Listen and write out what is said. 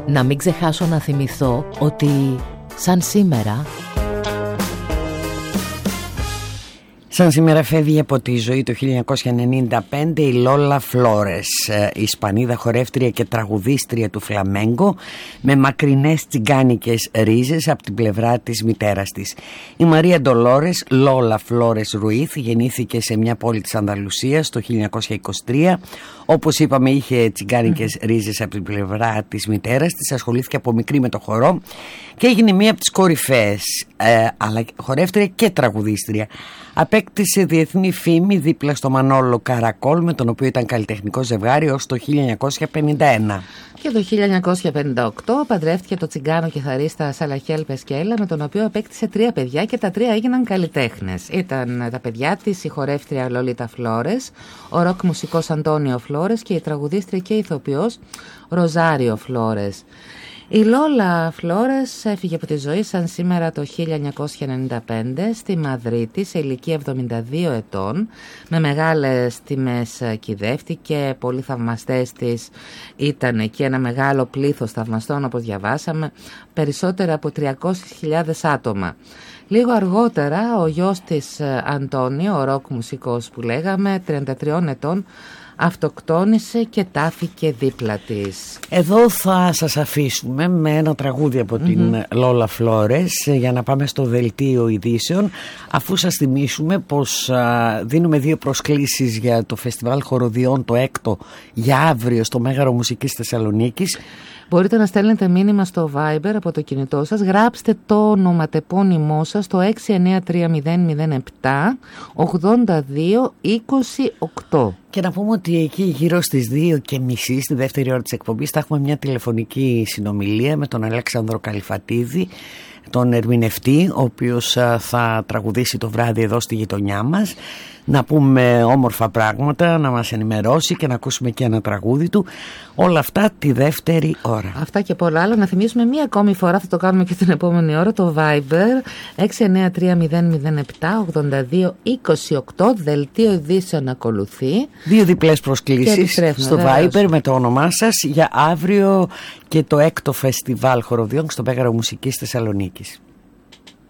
Να μην ξεχάσω να θυμηθώ ότι σαν σήμερα φεύγει από τη ζωή το 1995 η Λόλα Φλόρες, η Ισπανίδα χορεύτρια και τραγουδίστρια του φλαμέγκο με μακρινές τσιγκάνικες ρίζες από την πλευρά της μητέρας της. Η Μαρία Ντολόρες Λόλα Φλόρες Ρουίθ γεννήθηκε σε μια πόλη της Ανδαλουσίας το 1923. Όπως είπαμε, είχε τσιγκάνικες ρίζες από την πλευρά της μητέρας της, ασχολήθηκε από μικρή με το χορό και έγινε μία από τις κορυφαίες, αλλά χορεύτρια και τραγουδίστρια. Απέκτησε διεθνή φήμη δίπλα στο Μανόλο Καρακόλ, με τον οποίο ήταν καλλιτεχνικό ζευγάρι ως το 1951. Και το 1958 παντρεύτηκε το τσιγκάνο κιθαρίστα Σαλαχέλ Πεσκέλα, με τον οποίο απέκτησε 3 παιδιά και τα 3 έγιναν καλλιτέχνες. Ήταν τα παιδιά της η χορεύτρια Λολίτα Φλόρες, ο ροκ μουσικός Αντώνιο Φλόρες και η τραγουδίστρια και ηθοποιός Ροζάριο Φλόρες. Η Λόλα Φλόρες έφυγε από τη ζωή σαν σήμερα το 1995 στη Μαδρίτη σε ηλικία 72 ετών. Με μεγάλες τιμές κυδεύτηκε, πολλοί θαυμαστές της ήταν εκεί, ένα μεγάλο πλήθος θαυμαστών όπως διαβάσαμε, περισσότερα από 300.000 άτομα. Λίγο αργότερα ο γιος της Αντώνιο, ο ροκ μουσικός που λέγαμε, 33 ετών, αυτοκτόνησε και τάφηκε δίπλα της. Εδώ θα σας αφήσουμε με ένα τραγούδι από την Λόλα Φλόρες για να πάμε στο δελτίο ειδήσεων, αφού σας θυμίσουμε πως δίνουμε 2 προσκλήσεις για το Φεστιβάλ Χοροδιών, το 6ο, για αύριο στο Μέγαρο Μουσικής Θεσσαλονίκης. Μπορείτε να στέλνετε μήνυμα στο Viber από το κινητό σας. Γράψτε το ονοματεπώνυμό σας στο 693-007-82-28. Και να πούμε ότι εκεί γύρω στις 2:30, στη δεύτερη ώρα της εκπομπής, θα έχουμε μια τηλεφωνική συνομιλία με τον Αλέξανδρο Καλυφατίδη, τον ερμηνευτή, ο οποίος θα τραγουδήσει το βράδυ εδώ στη γειτονιά μας. Να πούμε όμορφα πράγματα, να μας ενημερώσει και να ακούσουμε και ένα τραγούδι του. Όλα αυτά τη δεύτερη ώρα. Αυτά και πολλά άλλα. Να θυμίσουμε μία ακόμη φορά, θα το κάνουμε και την επόμενη ώρα, το Viber 693-007-82-28. Δελτίο ειδήσεων ακολουθεί. 2 διπλές προσκλήσεις στο Viber με το όνομά σας για αύριο και το 6ο Φεστιβάλ Χοροδιών στο Μέγαρο Μουσικής Θεσσαλονίκης.